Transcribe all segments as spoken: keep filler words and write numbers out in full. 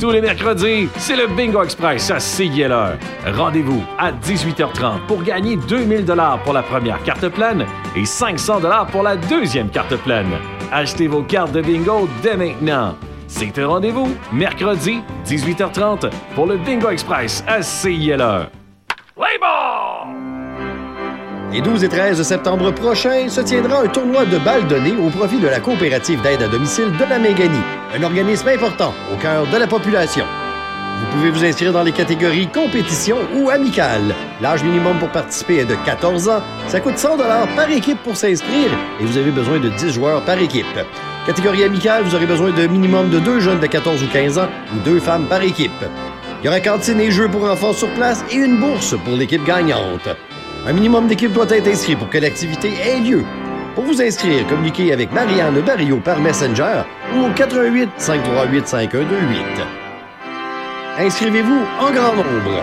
Tous les mercredis, c'est le Bingo Express à C I L E. Rendez-vous à dix-huit heures trente pour gagner deux mille dollars pour la première carte pleine et cinq cents dollars pour la deuxième carte pleine. Achetez vos cartes de bingo dès maintenant. C'est un rendez-vous, mercredi, dix-huit heures trente, pour le Bingo Express à C I L E. Play ball! Les douze et treize septembre prochains se tiendra un tournoi de balles données au profit de la coopérative d'aide à domicile de la Méganie, un organisme important au cœur de la population. Vous pouvez vous inscrire dans les catégories compétition ou amicale. L'âge minimum pour participer est de quatorze ans. Ça coûte cent dollars par équipe pour s'inscrire et vous avez besoin de dix joueurs par équipe. Catégorie amicale, vous aurez besoin d'un minimum de deux jeunes de quatorze ou quinze ans ou deux femmes par équipe. Il y aura cantine et jeux pour enfants sur place et une bourse pour l'équipe gagnante. Un minimum d'équipe doit être inscrit pour que l'activité ait lieu. Pour vous inscrire, communiquez avec Marianne Barrio par Messenger ou au quatre un huit, cinq trois huit, cinq un deux huit. Inscrivez-vous en grand nombre.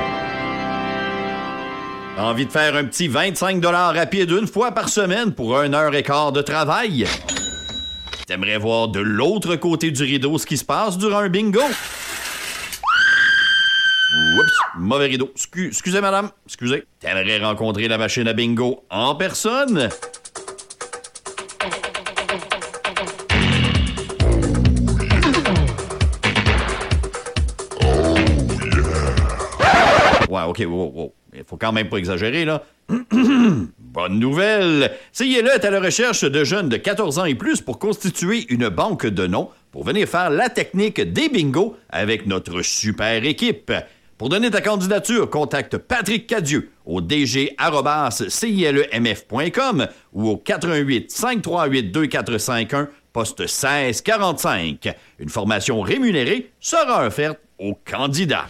Envie de faire un petit vingt-cinq dollars rapide une fois par semaine pour une heure et quart de travail? T'aimerais voir de l'autre côté du rideau ce qui se passe durant un bingo? Oups, mauvais rideau. Scu- excusez, madame. Excusez. T'aimerais rencontrer la machine à bingo en personne? Ouais, OK, wow, wow. Il faut quand même pas exagérer, là. Bonne nouvelle! C I L E est à la recherche de jeunes de quatorze ans et plus pour constituer une banque de noms pour venir faire la technique des bingos avec notre super équipe. Pour donner ta candidature, contacte Patrick Cadieux au d g arobase c i l e m f point com ou au quatre un huit, cinq trois huit, deux quatre cinq un, poste seize quarante-cinq. Une formation rémunérée sera offerte aux candidats.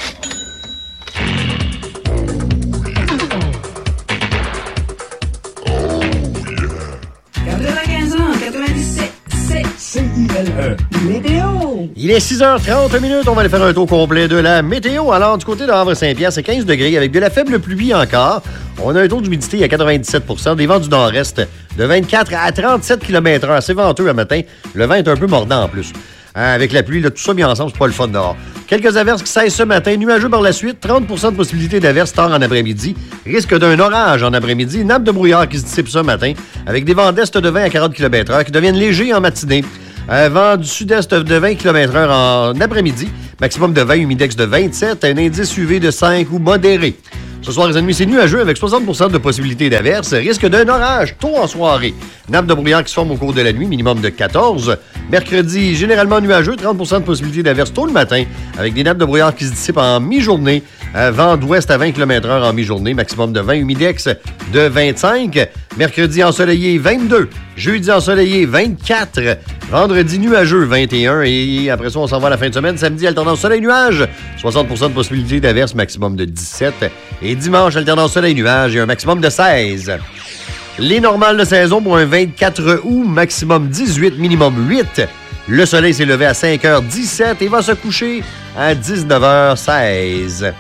quatre-vingt-quinze ans, quatre-vingt-dix-sept, c'est C I L E. Météo! Il est six heures trente minutes. On va aller faire un tour complet de la météo. Alors, du côté de Havre-Saint-Pierre, c'est quinze degrés avec de la faible pluie encore. On a un taux d'humidité à quatre-vingt-dix-sept pour cent. Des vents du nord-est de vingt-quatre à trente-sept kilomètres heure. C'est venteux à matin. Le vent est un peu mordant en plus. Hein, avec la pluie, là, tout ça mis ensemble, c'est pas le fun dehors. Quelques averses qui cessent ce matin. Nuageux par la suite. trente pour cent de possibilité d'averses tard en après-midi. Risque d'un orage en après-midi. Nappe de brouillard qui se dissipe ce matin. Avec des vents d'est de vingt à quarante kilomètres heure qui deviennent légers en matinée. Un vent du sud-est de vingt kilomètres heure en après-midi. Maximum de vingt, humidex de vingt-sept. Un indice U V de cinq ou modéré. Ce soir, les ennemis, c'est nuageux avec soixante pour cent de possibilité d'averse. Risque d'un orage tôt en soirée. Nappe de brouillard qui se forme au cours de la nuit, minimum de quatorze. Mercredi, généralement nuageux, trente pour cent de possibilité d'averse tôt le matin, avec des nappes de brouillard qui se dissipent en mi-journée. Vent d'ouest à vingt kilomètres heure en mi-journée, maximum de vingt, humidex de vingt-cinq. Mercredi ensoleillé, vingt-deux. Jeudi ensoleillé, vingt-quatre. Vendredi nuageux, vingt et un. Et après ça, on s'en va à la fin de semaine. Samedi, alternance soleil-nuage. soixante pour cent de possibilité d'averse, maximum de dix-sept. Et dimanche, alternance soleil-nuage et un maximum de seize. Les normales de saison pour un vingt-quatre août, maximum dix-huit, minimum huit. Le soleil s'est levé à cinq heures dix-sept et va se coucher à dix-neuf heures seize.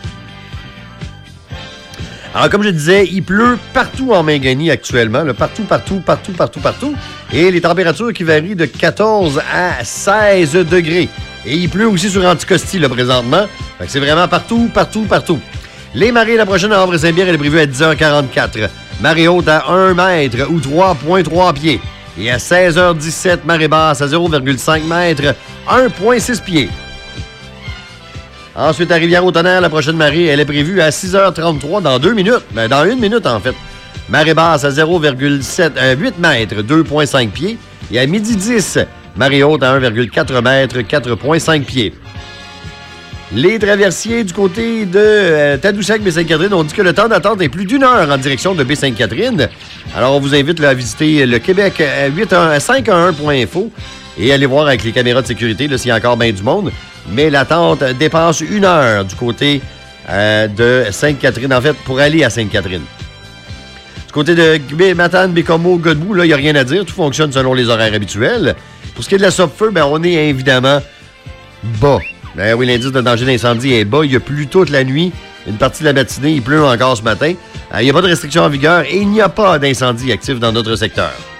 Alors, comme je disais, il pleut partout en Mingani actuellement. Là, partout, partout, partout, partout, partout. Et les températures qui varient de quatorze à seize degrés. Et il pleut aussi sur Anticosti, là, présentement. Fait que c'est vraiment partout, partout, partout. Les marées, la prochaine à Havre-Saint-Pierre, elle est prévue à dix heures quarante-quatre. Marée haute à un mètre ou trois virgule trois pieds. Et à seize heures dix-sept, marée basse à zéro virgule cinq mètres, un virgule six pieds. Ensuite, à Rivière-au-Tonnerre, la prochaine marée, elle est prévue à six heures trente-trois, dans deux minutes. Ben, dans une minute, en fait. Marée basse à zéro virgule huit mètres, deux virgule cinq pieds. Et à midi dix, marée haute à un virgule quatre mètres, quatre virgule cinq pieds. Les traversiers du côté de euh, Tadoussac-Baie-Sainte-Catherine ont dit que le temps d'attente est plus d'une heure en direction de Baie-Sainte-Catherine. Alors, on vous invite là, à visiter le Québec à cinq un un point info et aller voir avec les caméras de sécurité là, s'il y a encore bien du monde. Mais l'attente dépasse une heure du côté euh, de Sainte-Catherine, en fait, pour aller à Sainte-Catherine. Du côté de Matane, Bécomo, Godbout, là, il n'y a rien à dire. Tout fonctionne selon les horaires habituels. Pour ce qui est de la Sopfeu, ben, on est évidemment bas. Ben oui, l'indice de danger d'incendie est bas. Il y a plu toute la nuit. Une partie de la matinée, il pleut encore ce matin. Il n'y a pas de restriction en vigueur et il n'y a pas d'incendie actif dans notre secteur.